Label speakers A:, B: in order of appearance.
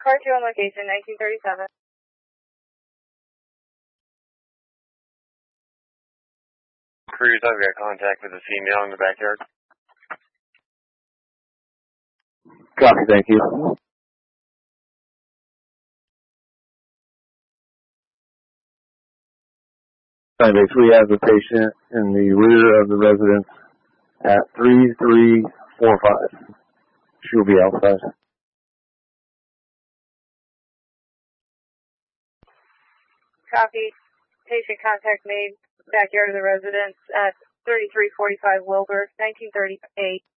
A: Car 2 on location, 1937.
B: Cruise, I've got contact with a female in the backyard.
C: Copy, thank you. We have the patient in the rear of the residence at 3345. She'll be outside.
A: Copy. Patient contact made backyard of the residence at 3345 Wilbur, 1938.